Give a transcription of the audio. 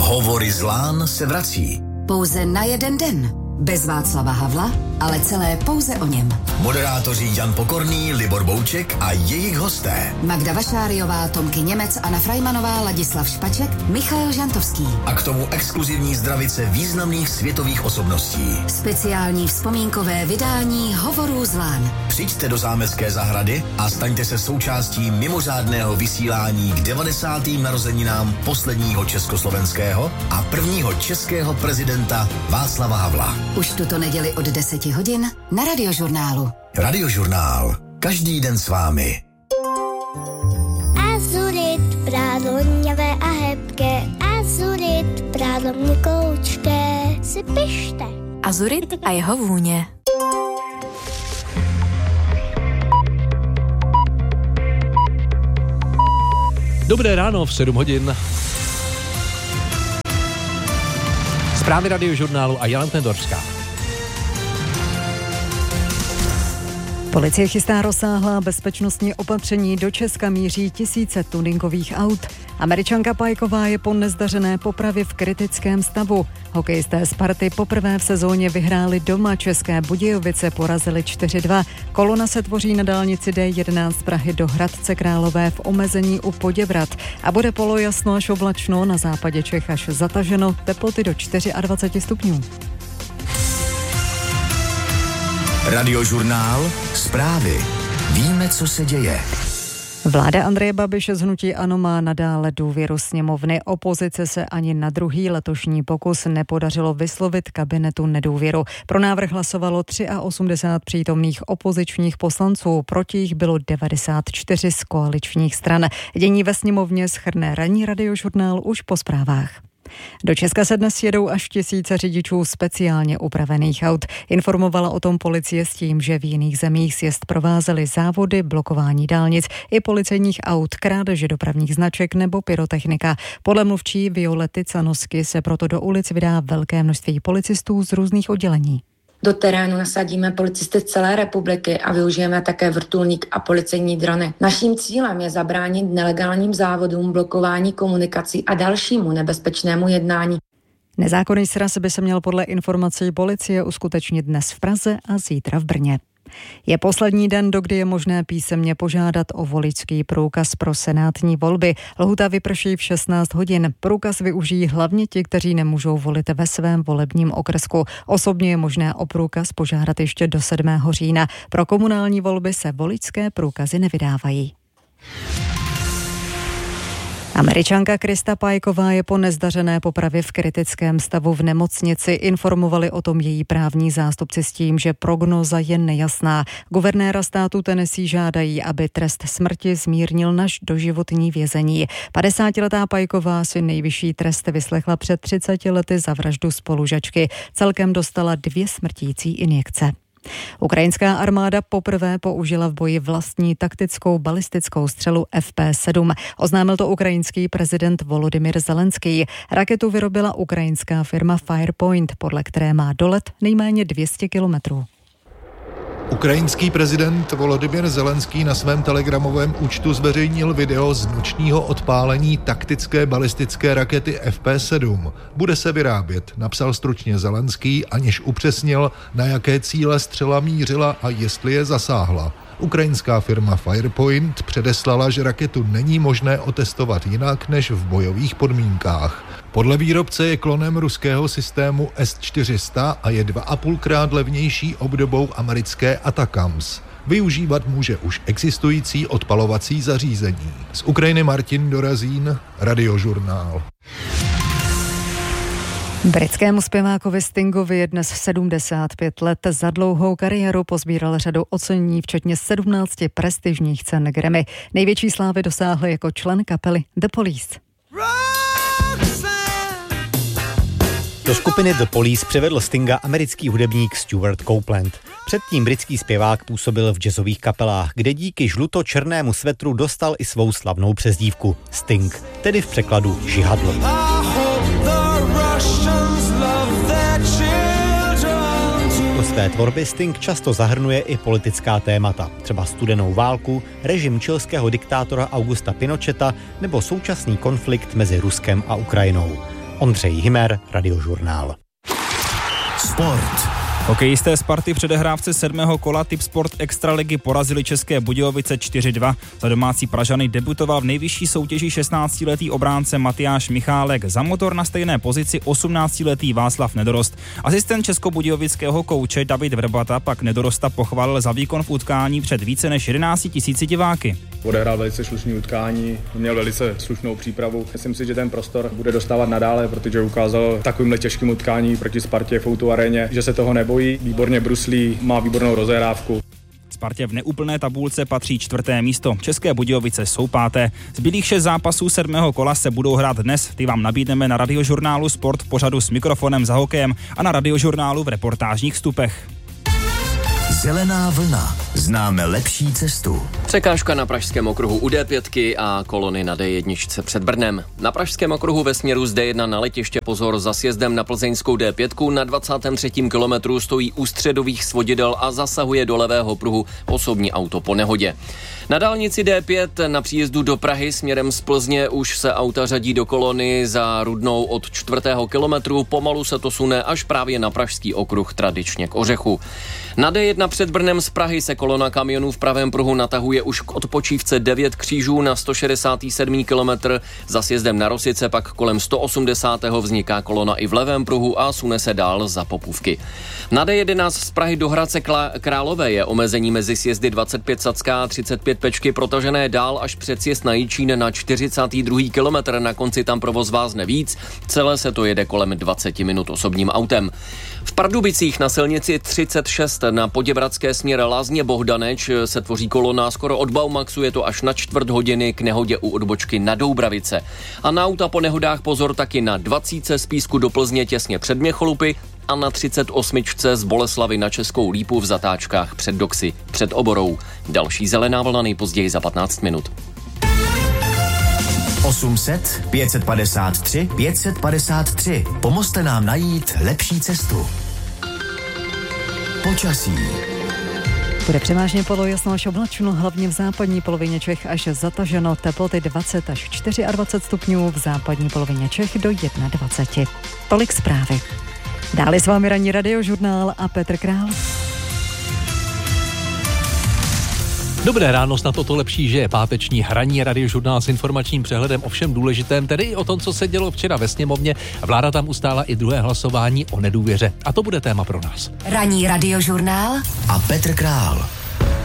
Hovory z Lán se vrací. Pouze na jeden den. Bez Václava Havla, ale celé pouze o něm. Moderátoři Jan Pokorný, Libor Bouček a jejich hosté. Magda Vašáriová, Tomky Němec, Anna Frajmanová, Ladislav Špaček, Michael Žantovský. A k tomu exkluzivní zdravice významných světových osobností. Speciální vzpomínkové vydání Hovorů z Lán. Přijďte do Zámecké zahrady a staňte se součástí mimořádného vysílání k 90. narozeninám posledního československého a prvního českého prezidenta Václava Havla. Už tuto neděli od 10 hodin na Radiožurnálu. Radiožurnál. Každý den s vámi. Azurit, prádlo hněvé a hebké. Azurit, prádlo měkoučké. Si pište. Azurit a jeho vůně. Dobré ráno v 7 hodin. Zprávy Radiožurnálu a Jana Tendorská. Policie chystá rozsáhlá bezpečnostní opatření, do Česka míří tisíce tuningových aut. Američanka Pajková je po nezdařené popravě v kritickém stavu. Hokejisté Sparty poprvé v sezóně vyhráli doma, České Budějovice porazili 4-2. Kolona se tvoří na dálnici D11 z Prahy do Hradce Králové v omezení u Poděbrad a bude polojasno až oblačno, na západě Čech až zataženo, teploty do 24 stupňů. Radiožurnál. Zprávy. Víme, co se děje. Vláda Andreje Babiše z hnutí ANO má nadále důvěru sněmovny. Opozice se ani na druhý letošní pokus nepodařilo vyslovit kabinetu nedůvěru. Pro návrh hlasovalo 83 přítomných opozičních poslanců, proti jich bylo 94 z koaličních stran. Dění ve sněmovně shrne ranní Radiožurnál už po zprávách. Do Česka se dnes jedou až tisíce řidičů speciálně upravených aut. Informovala o tom policie s tím, že v jiných zemích sjezd provázely závody, blokování dálnic i policejních aut, krádeže dopravních značek nebo pyrotechnika. Podle mluvčí Violety Canosky se proto do ulic vydá velké množství policistů z různých oddělení. Do terénu nasadíme policisty z celé republiky a využijeme také vrtulník a policejní drony. Naším cílem je zabránit nelegálním závodům, blokování komunikací a dalšímu nebezpečnému jednání. Nezákonný sraz by se měl podle informací policie uskutečnit dnes v Praze a zítra v Brně. Je poslední den, dokdy je možné písemně požádat o voličský průkaz pro senátní volby. Lhůta vyprší v 16 hodin. Průkaz využijí hlavně ti, kteří nemůžou volit ve svém volebním okrsku. Osobně je možné o průkaz požádat ještě do 7. října. Pro komunální volby se voličské průkazy nevydávají. Američanka Krista Pajková je po nezdařené popravě v kritickém stavu v nemocnici. Informovali o tom její právní zástupci s tím, že prognóza je nejasná. Guvernéra státu Tennessee žádají, aby trest smrti zmírnil na doživotní vězení. 50letá Pajková si nejvyšší trest vyslechla před 30 lety za vraždu spolužačky. Celkem dostala 2 smrtící injekce. Ukrajinská armáda poprvé použila v boji vlastní taktickou balistickou střelu FP7. Oznámil to ukrajinský prezident Volodymyr Zelenský. Raketu vyrobila ukrajinská firma Firepoint, podle které má dolet nejméně 200 kilometrů. Ukrajinský prezident Volodymyr Zelenský na svém telegramovém účtu zveřejnil video z nočního odpálení taktické balistické rakety FP7. Bude se vyrábět, napsal stručně Zelenský, aniž upřesnil, na jaké cíle střela mířila a jestli je zasáhla. Ukrajinská firma Firepoint předeslala, že raketu není možné otestovat jinak než v bojových podmínkách. Podle výrobce je klonem ruského systému S-400 a je 2,5krát levnější obdobou americké Atacams. Využívat může už existující odpalovací zařízení. Z Ukrajiny Martin Dorazín, Radiožurnál. Britskému zpěvákovi Stingovi je dnes 75 let. Za dlouhou kariéru pozbíral řadu ocenění, včetně 17 prestižních cen Grammy. Největší slávy dosáhl jako člen kapely The Police. Do skupiny The Police přivedl Stinga americký hudebník Stuart Copeland. Předtím britský zpěvák působil v jazzových kapelách, kde díky žluto-černému svetru dostal i svou slavnou přezdívku Sting, tedy v překladu žihadlo. Do své tvorby Sting často zahrnuje i politická témata, třeba studenou válku, režim chilského diktátora Augusta Pinocheta nebo současný konflikt mezi Ruskem a Ukrajinou. Ondřej Himer, Radiožurnál. Sport. Hokejisté Sparty v předehrávce 7. kola Tipsport Extraligy porazili České Budějovice 4-2. Za domácí Pražany debutoval v nejvyšší soutěži 16-letý obránce Matyáš Michálek. Za motor na stejné pozici 18-letý Václav Nedorost. Asistent českobudějovického kouče David Vrbata pak Nedorosta pochválil za výkon v utkání před více než 11 000 diváky. Odehrál velice slušný utkání, měl velice slušnou přípravu. Myslím si, že ten prostor bude dostávat nadále, protože ukázal takovýmhle těžkým utkání proti Spartě v O2 aréně, že se toho nebojí, výborně bruslí, má výbornou rozehrávku. Spartě v neúplné tabulce patří 4. místo. České Budějovice jsou 5. Zbylých 6 zápasů 7. kola se budou hrát dnes. Ty vám nabídneme na Radiožurnálu Sport v pořadu S mikrofonem za hokejem a na Radiožurnálu v reportážních vstupech. Zelená vlna. Známe lepší cestu. Překážka na pražském okruhu u D5 a kolony na D1 před Brnem. Na pražském okruhu ve směru z D1 na letiště pozor za sjezdem na plzeňskou D5 na 23. kilometru stojí u středových svodidel a zasahuje do levého pruhu osobní auto po nehodě. Na dálnici D5 na příjezdu do Prahy směrem z Plzně už se auta řadí do kolony za Rudnou od 4. kilometru. Pomalu se to sune až právě na pražský okruh, tradičně k Ořechu. Na D1 před Brnem z Prahy se kolona kamionů v pravém pruhu natahuje už k odpočívce 9 Křížů na 167. kilometr. Za sjezdem na Rosice pak kolem 180. vzniká kolona i v levém pruhu a sune se dál za Popůvky. Na D11 z Prahy do Hradce Králové je omezení mezi sjezdy 25 Sacká a 35 Pečky protažené dál až před sjezd na Jičín na 42. kilometr. Na konci tam provoz vázne víc. Celé se to jede kolem 20 minut osobním autem. V Pardubicích na silnici 36 na Poděbradské směr Lázně Bohdaneč se tvoří kolona skoro od Baumaxu, je to až na čtvrt hodiny k nehodě u odbočky na Doubravice. A na auta po nehodách pozor taky na 20 z Písku do Plzně těsně před Měcholupy a na 38 z Boleslavy na Českou Lípu v zatáčkách před Doxy před Oborou. Další zelená vlna nejpozději za 15 minut. 800 553 553. Pomozte nám najít lepší cestu. Počasí. Bude převážně polojasno až oblačno, hlavně v západní polovině Čech až zataženo, teploty 20 až 24 stupňů, v západní polovině Čech do 21. Tolik zprávy. Dále s vámi ranní Radiožurnál a Petr Král. Dobré ráno, snad o to lepší, že je páteční ranní Radiožurnál s informačním přehledem o všem důležitém, tedy i o tom, co se dělo včera ve sněmovně. Vláda tam ustála i druhé hlasování o nedůvěře. A to bude téma pro nás. Ranní Radiožurnál a Petr Král.